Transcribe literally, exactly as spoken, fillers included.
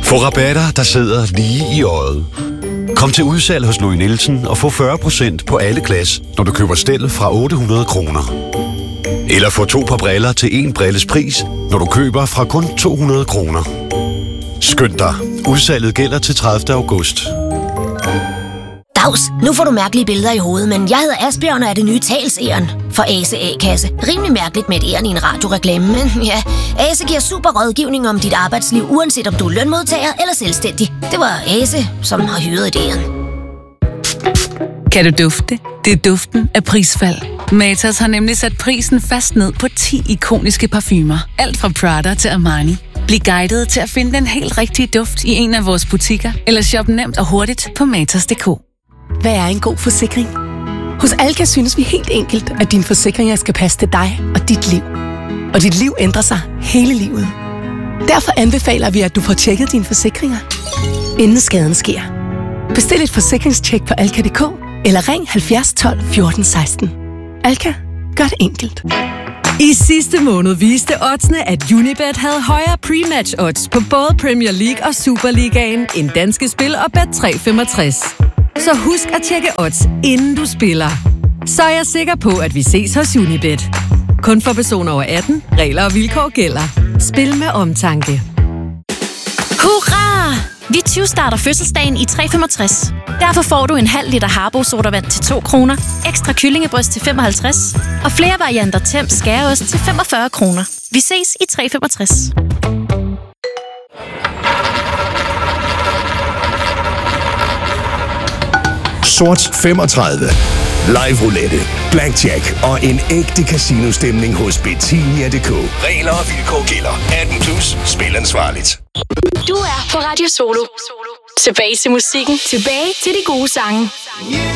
Få rabatter, der sidder lige i øjet. Kom til udsalg hos Louis Nielsen og få fyrre procent på alle glas, når du køber stel fra otte hundrede kroner. Eller få to par briller til en brilles pris, når du køber fra kun to hundrede kroner. Skynd dig. Udsalget gælder til tredivte august. Dags, nu får du mærkelige billeder i hovedet, men jeg hedder Asbjørn og er det nye talsæren for Ase A-kasse. Rimelig mærkeligt med et æren i en radioreklame, men ja, Ase giver super rådgivning om dit arbejdsliv, uanset om du er lønmodtager eller selvstændig. Det var Ase, som har hyret et æren. Kan du dufte? Det er duften af prisfald. Matas har nemlig sat prisen fast ned på ti ikoniske parfumer. Alt fra Prada til Armani. Bliv guidet til at finde den helt rigtige duft i en af vores butikker, eller shop nemt og hurtigt på matas punktum d k. Hvad er en god forsikring? Hos Alka synes vi helt enkelt, at dine forsikringer skal passe til dig og dit liv. Og dit liv ændrer sig hele livet. Derfor anbefaler vi, at du får tjekket dine forsikringer, inden skaden sker. Bestil et forsikringstjek på alka punktum d k eller ring halvfjerds tolv fjorten seksten. Alka, gør det enkelt. I sidste måned viste oddsene, at Unibet havde højere pre-match odds på både Premier League og Superligaen end Danske Spil og Bet tre komma femogtres. Så husk at tjekke odds, inden du spiller. Så er jeg sikker på, at vi ses hos Unibet. Kun for personer over atten. Regler og vilkår gælder. Spil med omtanke. Hurra! Vi tyve-starter fødselsdagen i tre komma femogtres. Derfor får du en halv liter Harbo sodavand til to kroner, ekstra kyllingebryst til femoghalvtreds og flere varianter Temp skæreost til femogfyrre kroner. Vi ses i tre komma femogtres. Sort femogtredive. Live roulette, blackjack og en ægte casino-stemning hos Betinia punktum d k. Regler og vilkår gælder. atten plus. Spil ansvarligt. Du er på Radio Solo. Tilbage til musikken. Tilbage til de gode sange.